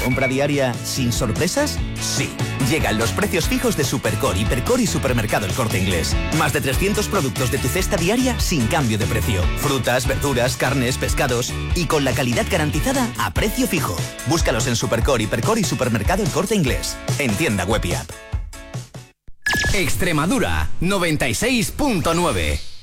compra diaria sin sorpresas? Sí. Llegan los precios fijos de Supercore, Hipercore y Supermercado El Corte Inglés. Más de 300 productos de tu cesta diaria sin cambio de precio. Frutas, verduras, carnes, pescados y con la calidad garantizada a precio fijo. Búscalos en Supercore, Hipercore y Supermercado El Corte Inglés. En tienda web y app. Extremadura 96.9.